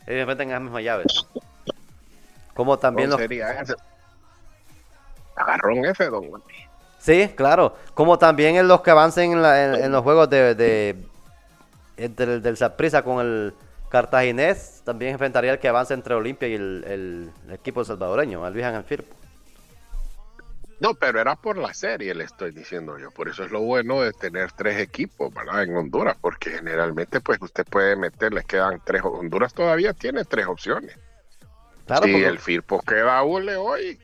Ellos enfrentan en las mismas llaves. Como también ¿Cómo los... sería ese? Agarrón ese, don Juan. Sí, claro. Como también en los que avancen en los juegos del Saprissa con el Cartaginés, también enfrentaría el que avance entre Olimpia y el equipo salvadoreño, al Luis Firpo. No, pero era por la serie, le estoy diciendo yo. Por eso es lo bueno de tener tres equipos, ¿verdad? En Honduras, porque generalmente, pues, usted puede meter, les quedan tres. Honduras todavía tiene tres opciones. Claro, Si porque el Firpo queda hule hoy,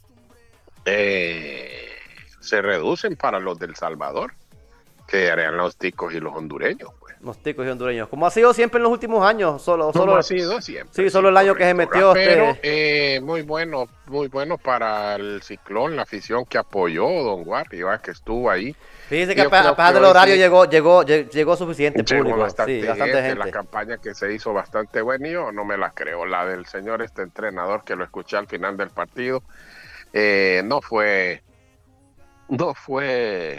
eh, se reducen para los del Salvador, que harían los ticos y los hondureños, pues. los ticos y hondureños, como ha sido siempre en los últimos años, Como ha sido siempre, sí, sí, solo el año que se correcto. metió Pero muy bueno para el Ciclón, la afición que apoyó Don Guarri, ¿va? Que estuvo ahí. Fíjese Y que yo creo pesar que del hoy horario sí llegó suficiente llegó público, sí, bastante bastante gente, la gente. campaña que se hizo bastante buena y yo no me la creo. La del señor entrenador que lo escuché al final del partido, eh, no fue, no fue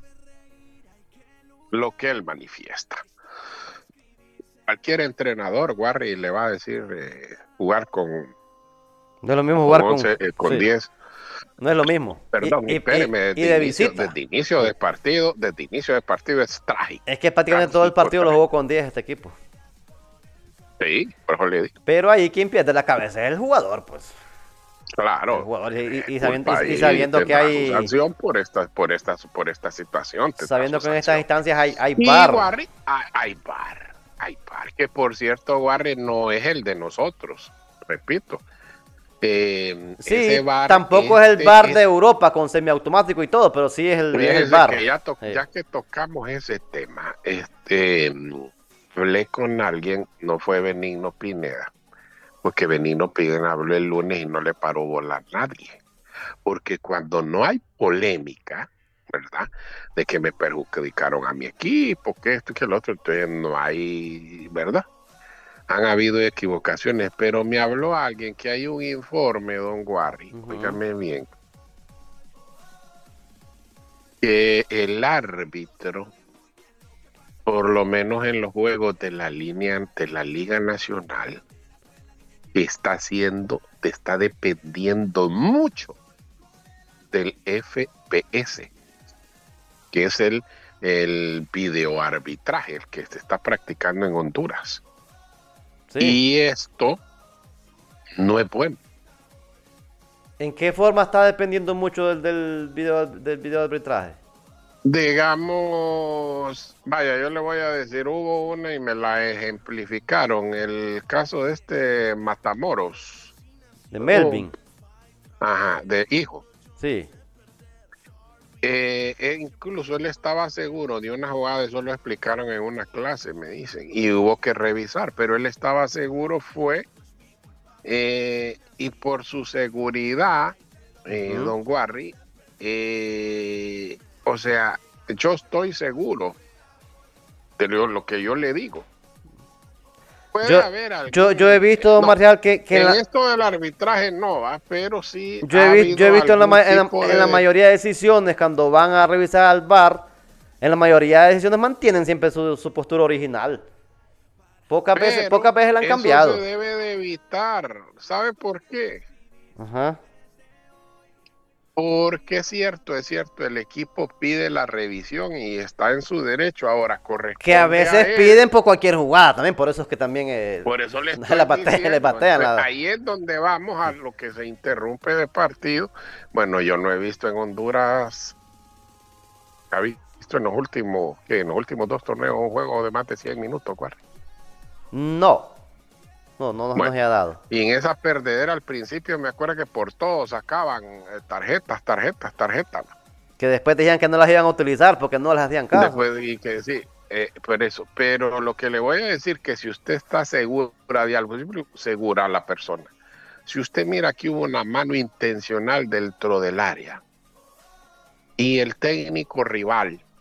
lo que él manifiesta. Cualquier entrenador, Guarri, le va a decir jugar No es lo mismo con jugar 11, con sí, 10. no es lo mismo. Perdón, espéreme, Y de visita. desde inicio de partido es Es que prácticamente todo el trágico, partido lo trágico. jugó con 10 este equipo. Sí, por eso le digo. Pero ahí quien pierde la cabeza es el jugador, pues. El Claro, jugador. culpa Y ahí sabiendo que tendrá su hay. sanción por esta situación, tendrá su Sabiendo que en estas sanción. instancias hay Y bar. Warri, hay bar, que por cierto, Warri no es el de nosotros, repito. Ese Sí, bar, tampoco es el bar de Europa con semiautomático y todo, pero sí es el fíjese que bar. ya que tocamos ese tema, hablé con alguien, no fue Benigno Pineda, porque Benigno Pineda habló el lunes y no le paró bola a nadie. Porque cuando no hay polémica, ¿verdad? De que me perjudicaron a mi equipo, que esto y que lo otro, entonces no hay, ¿verdad? Han habido equivocaciones, pero me habló alguien que hay un informe, don Guarri, Ujú. óigame bien, que el árbitro, por lo menos en los juegos de la línea ante la Liga Nacional, está dependiendo mucho del FPS, que es el videoarbitraje, el que se está practicando en Honduras. Sí. Y esto no es bueno. ¿En qué forma está dependiendo mucho del video arbitraje? Digamos, vaya, yo le voy a decir, hubo una y me la ejemplificaron, el caso de este Matamoros, De oh, Melvin. ajá, de hijo. Sí. Incluso él estaba seguro de una jugada, eso lo explicaron en una clase, me dicen, y hubo que revisar, pero él estaba seguro y por su seguridad, Ujú. don Guarri, o sea, yo estoy seguro de lo que yo le digo. Puede Yo, haber yo he algún, visto, don no, Marcial, que en esto del arbitraje no va, pero sí ha yo he habido visto algún tipo en la de, mayoría de decisiones, cuando van a revisar al bar, en la mayoría de decisiones mantienen siempre su postura original. pero Pocas veces la han eso se cambiado. debe de evitar. ¿Sabe por qué? Ajá. Porque es cierto, el equipo pide la revisión y está en su derecho. Ahora Que a corresponde a veces él. piden por cualquier jugada también, por eso es que también Por eso le estoy le diciendo. patean Entonces, la... ahí es donde vamos a lo que se interrumpe de partido. Bueno, yo no he visto en Honduras, ha visto en los últimos dos torneos un juego de más de 100 minutos, ¿cuál? No, no Bueno, se ha dado. y en esa perdedera al principio me acuerdo que por todo sacaban tarjetas. Que después decían que no las iban a utilizar porque no les hacían caso. Después y que sí, por eso. Pero lo que le voy a decir que si usted está segura de algo, siempre segura a la persona. Si usted mira que hubo una mano intencional dentro del área y el técnico rival